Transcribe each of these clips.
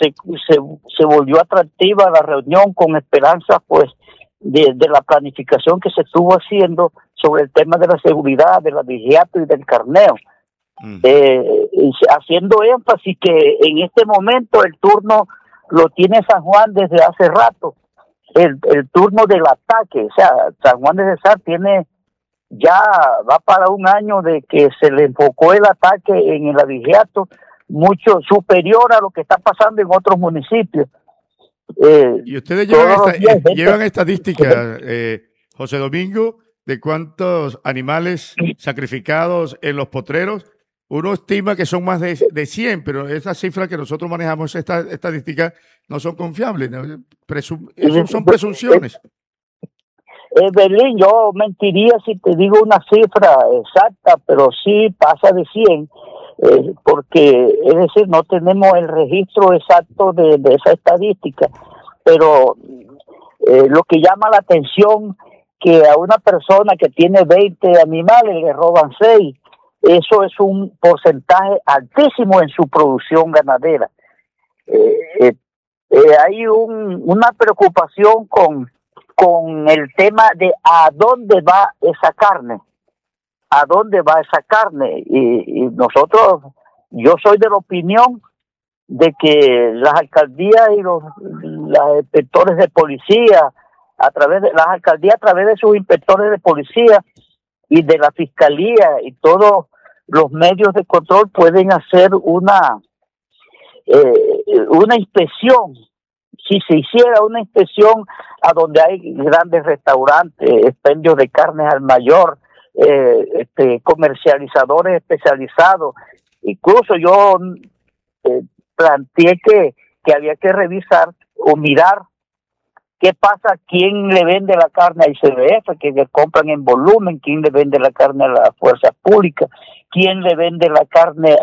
se volvió atractiva la reunión con esperanza, pues, de la planificación que se estuvo haciendo sobre el tema de la seguridad, de la vigilancia y del carneo. Haciendo énfasis que en este momento el turno lo tiene San Juan desde hace rato, el turno del ataque. O sea, San Juan de Cesar ya va para un año de que se le enfocó el ataque en el abigeato, mucho superior a lo que está pasando en otros municipios. Y ustedes llevan estadísticas, José Domingo, de cuántos animales sacrificados en los potreros. Uno estima que son más de 100, pero esas cifras que nosotros manejamos, estas estadísticas, no son confiables, ¿no? Son presunciones. Berlín, yo mentiría si te digo una cifra exacta, pero sí pasa de 100, porque, es decir, no tenemos el registro exacto de esa estadística, pero lo que llama la atención, que a una persona que tiene 20 animales le roban 6, eso es un porcentaje altísimo en su producción ganadera. Hay una preocupación con el tema de a dónde va esa carne, y nosotros, yo soy de la opinión de que las alcaldías y los inspectores de policía, a través de sus inspectores de policía y de la fiscalía y todos los medios de control, pueden hacer una inspección. Si se hiciera una inspección a donde hay grandes restaurantes, expendios de carnes al mayor, comercializadores especializados, incluso yo planteé que había que revisar o mirar qué pasa, quién le vende la carne a ICBF, que le compran en volumen, quién le vende la carne a las fuerzas públicas, quién le vende la carne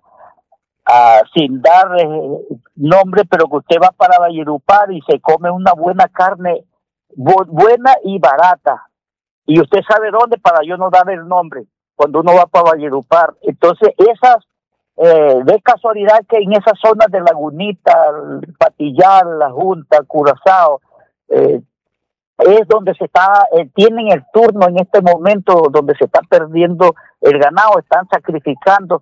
sin dar nombre, pero que usted va para Valledupar y se come una buena carne, buena y barata, y usted sabe dónde, para yo no dar el nombre, cuando uno va para Valledupar. Entonces de casualidad que en esas zonas de Lagunita, Patillar, La Junta, Curazao, es donde tienen el turno en este momento, donde se está perdiendo el ganado, están sacrificando,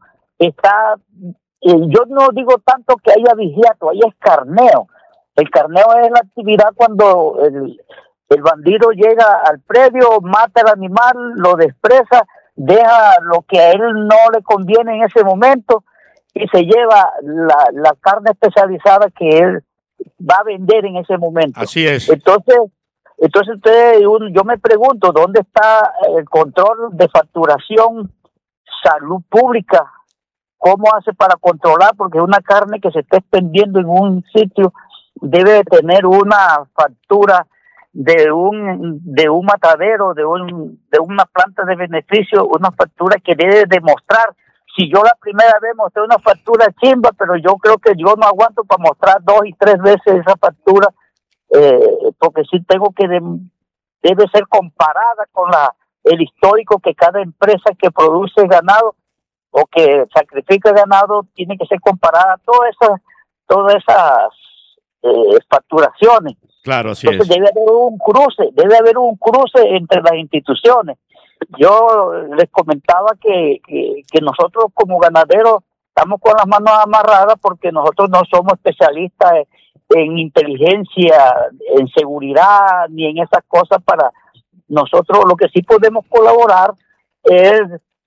yo no digo tanto que haya vigiato, ahí es carneo. El carneo es la actividad cuando el bandido llega al predio, mata al animal, lo despreza, deja lo que a él no le conviene en ese momento y se lleva la carne especializada que él va a vender en ese momento. Así es. Entonces yo me pregunto, ¿dónde está el control de facturación, salud pública? ¿Cómo hace para controlar? Porque una carne que se está expendiendo en un sitio debe de tener una factura de un matadero, de una planta de beneficio, una factura que debe demostrar. Si yo la primera vez mostré una factura chimba, pero yo creo que yo no aguanto para mostrar 2 y 3 veces esa factura, porque sí tengo que debe ser comparada con el histórico que cada empresa que produce ganado o que sacrifica ganado tiene que ser comparada a todas esas facturaciones. Claro, así Entonces es. Debe haber un cruce entre las instituciones. Yo les comentaba que nosotros como ganaderos estamos con las manos amarradas porque nosotros no somos especialistas en inteligencia, en seguridad, ni en esas cosas. Para nosotros lo que sí podemos colaborar es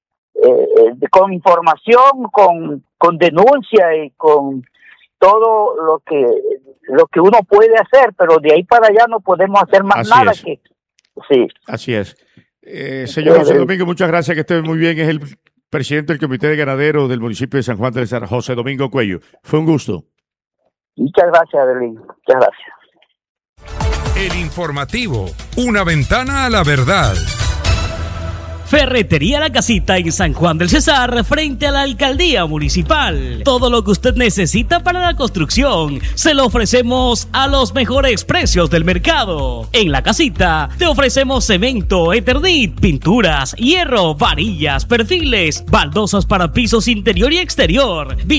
con información, con denuncia y con todo lo que uno puede hacer, pero de ahí para allá no podemos hacer más Así nada. Es. Sí. Así es. Señor José Domingo, muchas gracias, que esté muy bien. Es el presidente del Comité de Ganaderos del municipio de San Juan del Cesar, José Domingo Cuello. Fue un gusto. Muchas gracias, Adelín. Muchas gracias. El informativo, una ventana a la verdad. Ferretería La Casita en San Juan del Cesar, frente a la alcaldía municipal. Todo lo que usted necesita para la construcción se lo ofrecemos a los mejores precios del mercado. En La Casita te ofrecemos cemento, Eternit, pinturas, hierro, varillas, perfiles, baldosas para pisos interior y exterior,